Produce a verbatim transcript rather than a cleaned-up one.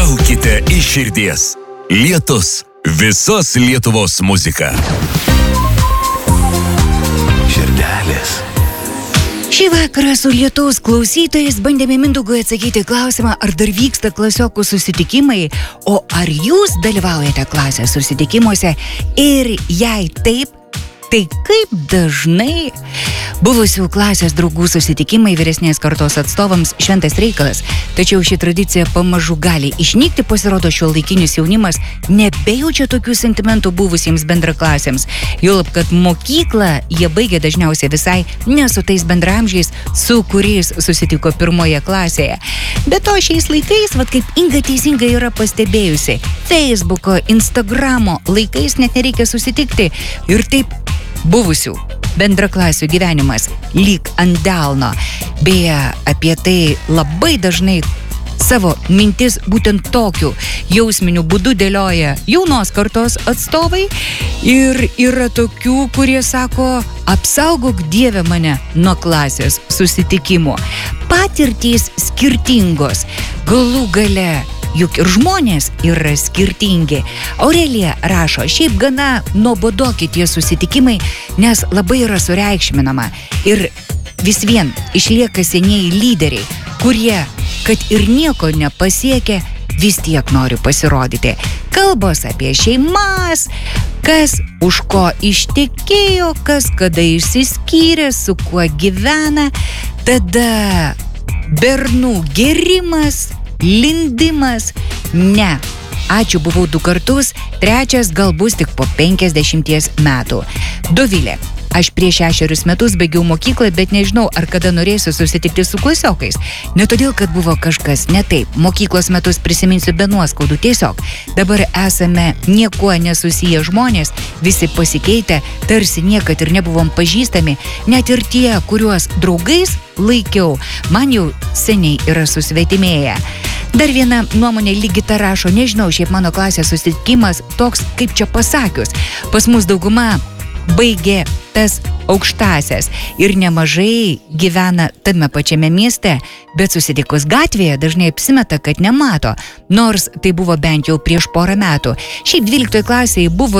Traukite iš širdies. Lietus. Visos Lietuvos muzika. Širdelės. Šį vakarą su Lietuvos klausytojais bandėme Mindaugui atsakyti klausimą, ar dar vyksta klasiokų susitikimai, o ar jūs dalyvaujate klasės susitikimuose ir jei taip, tai kaip dažnai buvusių klasės draugų susitikimai vyresnės kartos atstovams šventas reikalas, tačiau ši tradicija pamažu gali išnykti, pasirodo šiuolaikinis jaunimas nebejaučia tokių sentimentų buvusiems bendraklasėms, juolab kad mokyklą jie baigia dažniausiai visai ne su tais bendramžiais, su kuriais susitiko pirmoje klasėje. Be to šiais laikais, vat kaip Inga teisingai yra pastebėjusi, Facebooko, Instagramo laikais net nereikia susitikti ir taip buvusių bendraklasių gyvenimas lyg ant delno. Beje, apie tai labai dažnai savo mintis būtent tokiu jausminiu būdu dėlioja jaunos kartos atstovai ir yra tokių, kurie sako, apsaugok Dieve mane nuo klasės susitikimo. Patirtys skirtingos, galų gale juk ir žmonės yra skirtingi. Aurelija rašo, šiaip gana nuobodoki tie susitikimai, nes labai yra sureikšminama. Ir vis vien išlieka senieji lyderiai, kurie, kad ir nieko nepasiekia, vis tiek nori pasirodyti. Kalbos apie šeimas, kas už ko ištekėjo, kas kada išsiskyrė, su kuo gyvena, tada bernų gėrimas, lindimas, ne. Ačiū, buvau du kartus, trečias gal bus tik po penkiasdešimties metų. Dovilė, aš prieš šešerius metus baigiau mokyklą, bet nežinau, ar kada norėsiu susitikti su klasiokais. Ne todėl, kad buvo kažkas ne taip. Mokyklos metus prisiminsiu be nuoskaudų. Tiesiog, dabar esame niekuo nesusiję žmonės, visi pasikeitę, tarsi niekad ir nebuvom pažįstami. Net ir tie, kuriuos draugais laikiau, man jau seniai yra susvetimėję. Dar viena nuomonė Ligita rašo, nežinau, šiaip mano klasės susitikimas toks, kaip čia pasakius. Pas mus dauguma baigė tas aukštasias ir nemažai gyvena tame pačiame mieste, bet susitikus gatvėje dažnai apsimeta, kad nemato, nors tai buvo bent jau prieš porą metų. Šiaip dvyliktoje klasėje buvo